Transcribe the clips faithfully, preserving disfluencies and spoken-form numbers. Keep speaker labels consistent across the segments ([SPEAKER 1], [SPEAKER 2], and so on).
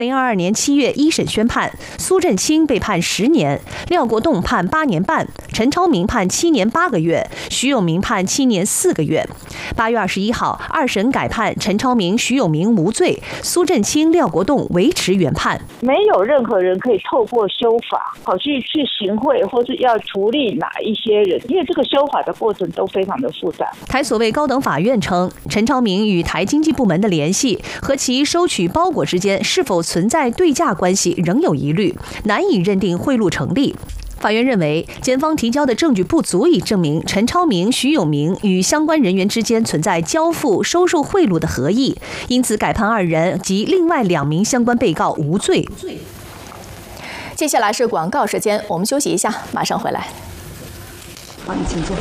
[SPEAKER 1] 二零二二年七月，一审宣判，苏振清被判十年，廖国栋判八年半，陈超明判七年八个月，徐永明判七年四个月。八月二十一号，二审改判陈超明、徐永明无罪，苏振清、廖国栋维持原判。
[SPEAKER 2] 没有任何人可以透过修法跑去去行贿，或是要处理哪一些人，因为这个修法的过程都非常的复杂。
[SPEAKER 1] 台所谓高等法院称，陈超明与台经济部门的联系和其收取包裹之间是否存在对价关系仍有疑虑，难以认定贿赂成立。法院认为，检方提交的证据不足以证明陈超明、徐永明与相关人员之间存在交付、收受贿赂的合意，因此改判二人及另外两名相关被告无罪。
[SPEAKER 3] 接下来是广告时间，我们休息一下，马上回来。
[SPEAKER 1] 好，你请坐。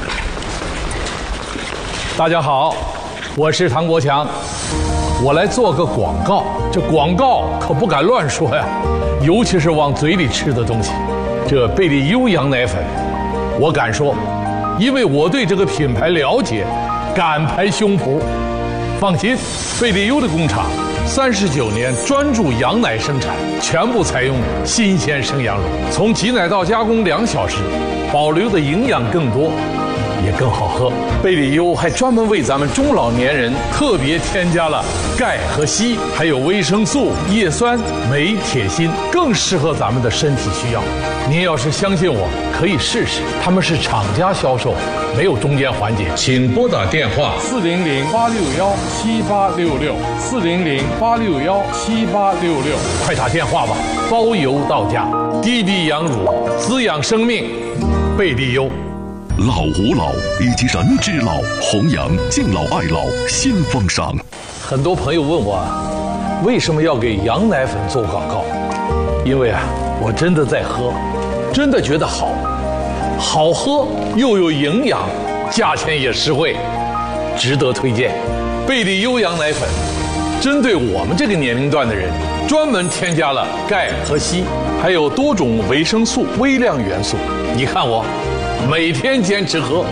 [SPEAKER 4] 大家好，我是唐国强。我来做个广告，这广告可不敢乱说呀，尤其是往嘴里吃的东西。这贝利优羊奶粉，我敢说，因为我对这个品牌了解，敢拍胸脯。放心，贝利优的工厂三十九年专注羊奶生产，全部采用新鲜生羊乳，从挤奶到加工两小时，保留的营养更多。也更好喝。贝利优还专门为咱们中老年人特别添加了钙和硒，还有维生素、叶酸、镁、铁、锌，更适合咱们的身体需要。您要是相信我，可以试试。他们是厂家销售，没有中间环节。请拨打电话
[SPEAKER 5] 四零零八六幺七八六六四零零八六幺七八六六，
[SPEAKER 4] 快打电话吧，包邮到家。滴滴羊乳，滋养生命，贝利优。
[SPEAKER 6] 老吾老以及人之老，弘扬敬老爱老新风尚。
[SPEAKER 4] 很多朋友问我，为什么要给羊奶粉做广告？因为啊，我真的在喝，真的觉得好，好喝又有营养，价钱也实惠，值得推荐。贝利优羊奶粉，针对我们这个年龄段的人，专门添加了钙和硒，还有多种维生素、微量元素。你看我。每天坚持喝。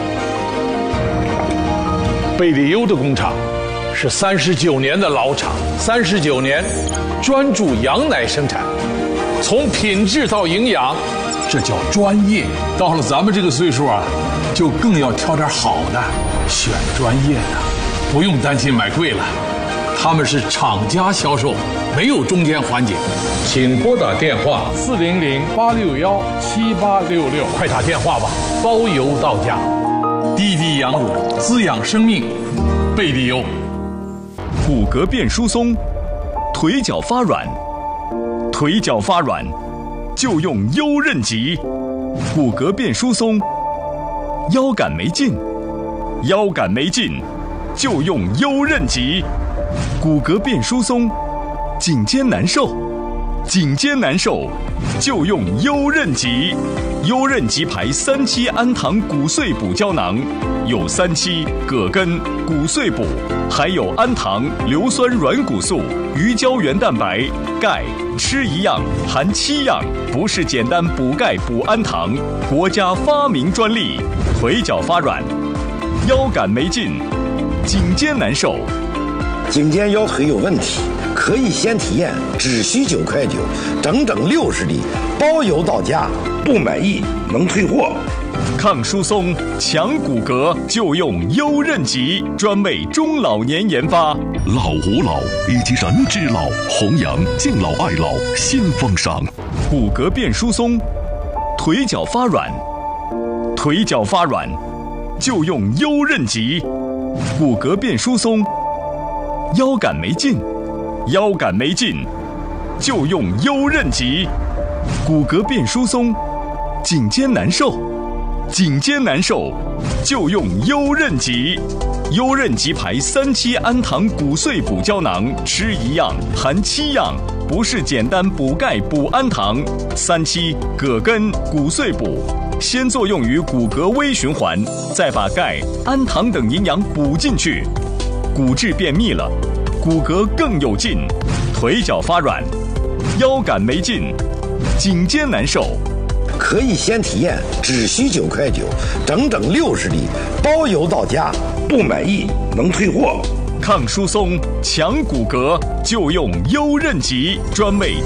[SPEAKER 4] 贝利优的工厂是三十九年的老厂，三十九年专注羊奶生产，从品质到营养，这叫专业。到了咱们这个岁数啊，就更要挑点好的，选专业的，不用担心买贵了。他们是厂家销售，没有中间环节。请拨打电话
[SPEAKER 5] 四零零八六幺七八六六，
[SPEAKER 4] 快打电话吧，包邮到家。滴滴羊乳，滋养生命，贝利优。
[SPEAKER 6] 骨骼变疏松，腿脚发软，腿脚发软就用优韧极。骨骼变疏松，腰杆没劲，腰杆没劲就用优韧极。骨骼变疏松，颈肩难受，颈肩难受就用优韧极。优韧极牌三七氨糖骨碎补胶囊，有三七、葛根、骨碎补，还有氨糖、硫酸软骨素、鱼胶原蛋白、钙，吃一样含七样，不是简单补钙补氨糖，国家发明专利。腿脚发软，腰杆没劲，颈肩难受。
[SPEAKER 7] 颈肩腰腿有问题，可以先体验，只需九块九，整整六十粒，包邮到家，不满意能退货。
[SPEAKER 6] 抗疏松、强骨骼就用优韧极，专为中老年研发。老吾老以及人之老，弘扬敬老爱老新风尚。骨骼变疏松，腿脚发软，腿脚发软就用优韧极。骨骼变疏松，腰杆没劲，腰杆没劲就用优韧极。骨骼变疏松，颈肩难受，颈肩难受就用优韧极。优韧极牌三七氨糖骨碎补胶囊，吃一样含七样，不是简单补钙补氨糖。三七、葛根、骨碎补，先作用于骨骼微循环，再把钙、氨糖等营养补进去，骨质变密了，骨骼更有劲，腿脚发软，腰杆没劲，颈肩难受。
[SPEAKER 7] 可以先体验，只需九块九，整整六十粒，包邮到家，不满意能退货。
[SPEAKER 6] 抗疏松、强骨骼就用优韧极，专为